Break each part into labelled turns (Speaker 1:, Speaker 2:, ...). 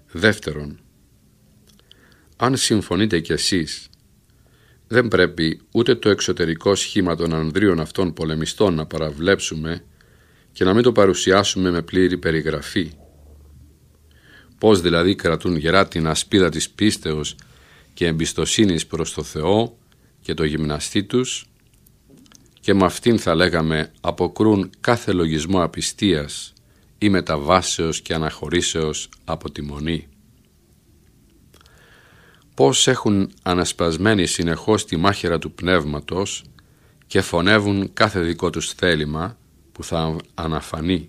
Speaker 1: Δεύτερον, αν συμφωνείτε κι εσείς, δεν πρέπει ούτε το εξωτερικό σχήμα των ανδρίων αυτών πολεμιστών να παραβλέψουμε και να μην το παρουσιάσουμε με πλήρη περιγραφή. Πώς δηλαδή κρατούν γερά την ασπίδα της πίστεως και εμπιστοσύνης προς το Θεό και το γυμναστή τους, και με αυτήν θα λέγαμε αποκρούν κάθε λογισμό απιστίας ή μεταβάσεως και αναχωρήσεως από τη μονή. Πώς έχουν ανασπασμένη συνεχώς τη μάχαιρα του πνεύματος και φωνεύουν κάθε δικό τους θέλημα που θα αναφανεί.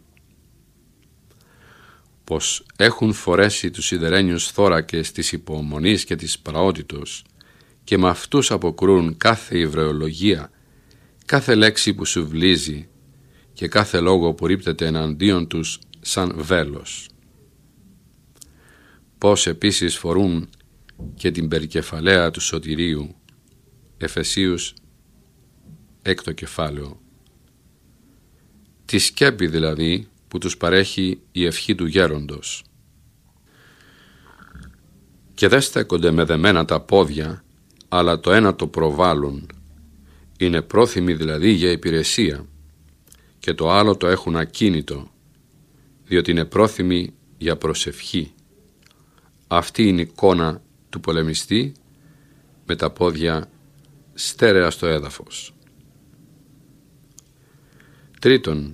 Speaker 1: Πως έχουν φορέσει τους σιδερένιους θώρακες της υπομονής και της πραότητος και με αυτούς αποκρούν κάθε υβρεολογία, κάθε λέξη που σουβλίζει και κάθε λόγο που ρίπτεται εναντίον τους σαν βέλος. Πώς επίσης φορούν και την περικεφαλαία του σωτηρίου, Εφεσίους 6 κεφάλαιο, τη σκέπη δηλαδή που τους παρέχει η ευχή του γέροντος. Και δεν στέκονται με δεμένα τα πόδια, αλλά το ένα το προβάλλουν. Είναι πρόθυμοι δηλαδή για υπηρεσία και το άλλο το έχουν ακίνητο, διότι είναι πρόθυμοι για προσευχή. Αυτή είναι η εικόνα του πολεμιστή με τα πόδια στέρεα στο έδαφος. Τρίτον,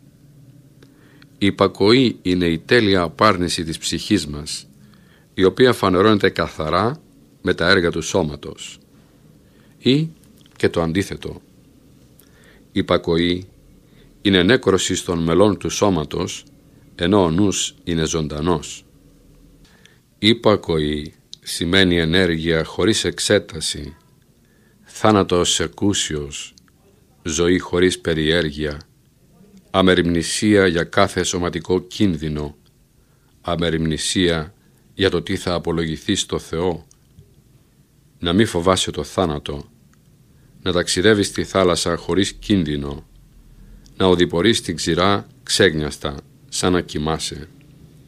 Speaker 1: η υπακοή είναι η τέλεια απάρνηση της ψυχής μας, η οποία φανερώνεται καθαρά με τα έργα του σώματος, ή και το αντίθετο. Η υπακοή είναι νέκρωση των μελών του σώματος, ενώ ο νους είναι ζωντανός. Η υπακοή σημαίνει ενέργεια χωρίς εξέταση, θάνατος εκούσιος, ζωή χωρίς περιέργεια, αμεριμνησία για κάθε σωματικό κίνδυνο, αμεριμνησία για το τι θα απολογηθεί στο Θεό, να μην φοβάσαι το θάνατο, να ταξιδεύεις στη θάλασσα χωρίς κίνδυνο, να οδηπορείς στην ξηρά ξέγνιαστα σαν να κοιμάσαι.